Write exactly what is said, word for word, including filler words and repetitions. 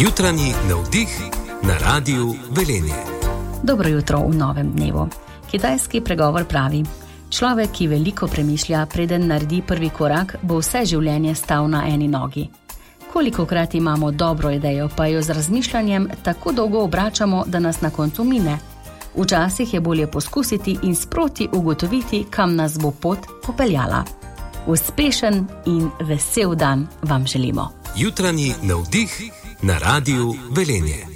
Jutranji navdih na Radiu Velenje. Dobro jutro v novem dnevu. Kitajski pregovor pravi: človek, ki veliko premišlja, preden naredi prvi korak, bo vse življenje stal na eni nogi. Kolikokrat imamo dobro idejo, pa jo z razmišljanjem tako dolgo obračamo, da nas na koncu mine. Včasih je bolje poskusiti in sproti ugotoviti, kam nas bo pot popeljala. Uspešen in vesel dan vam želimo. Jutranji navdih na Radiu Velenje.